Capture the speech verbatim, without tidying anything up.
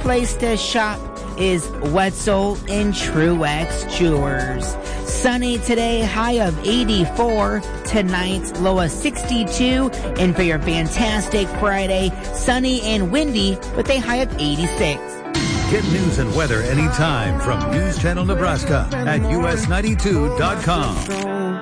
place to shop is Wetzel and Truex Jewelers. Sunny today, high of eighty-four. Tonight, low of sixty-two. And for your fantastic Friday, sunny and windy with a high of eighty-six. Get news and weather anytime from News Channel Nebraska at U S ninety-two dot com.